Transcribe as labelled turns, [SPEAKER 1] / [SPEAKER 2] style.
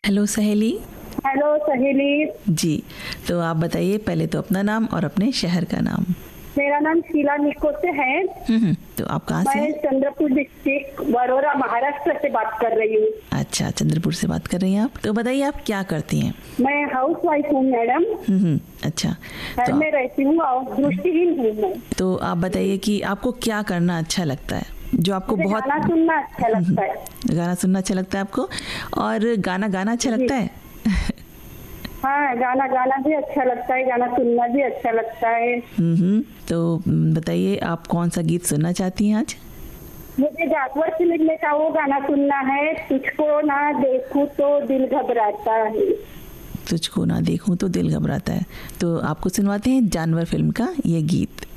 [SPEAKER 1] Hello सहेली।
[SPEAKER 2] Hello सहेली।
[SPEAKER 1] जी, तो आप बताइए पहले तो अपना नाम और अपने शहर का नाम।
[SPEAKER 2] मेरा नाम शीला निको से है।
[SPEAKER 1] तो आप कहाँ से
[SPEAKER 2] मैं
[SPEAKER 1] हैं?
[SPEAKER 2] चंद्रपुर डिस्ट्रिक्ट वडोदरा महाराष्ट्र से बात कर रही हूँ।
[SPEAKER 1] अच्छा, चंद्रपुर से बात कर रही हैं आप। तो बताइए आप क्या करती हैं?
[SPEAKER 2] मैं हाउस वाइफ हूँ मैडम।
[SPEAKER 1] अच्छा,
[SPEAKER 2] घर
[SPEAKER 1] तो
[SPEAKER 2] में रहती हूँ और दृष्टिहीन हूँ मैं।
[SPEAKER 1] तो आप बताइए कि आपको क्या करना अच्छा लगता है, जो आपको
[SPEAKER 2] मुझे
[SPEAKER 1] बहुत
[SPEAKER 2] गाना सुनना अच्छा लगता है।
[SPEAKER 1] गाना सुनना अच्छा लगता है आपको, और गाना गाना अच्छा
[SPEAKER 2] जी।
[SPEAKER 1] लगता है?
[SPEAKER 2] हाँ, गाना गाना भी अच्छा लगता है, गाना सुनना भी अच्छा लगता है।
[SPEAKER 1] तो बताइए आप कौन सा गीत सुनना चाहती हैं आज?
[SPEAKER 2] मुझे जागवर फिल्म का वो गाना सुनना है, तुझको ना देखूं तो दिल घबराता है।
[SPEAKER 1] तुझको ना देखूं तो दिल घबराता है। तो आपको सुनवाते हैं जानवर फिल्म का ये गीत।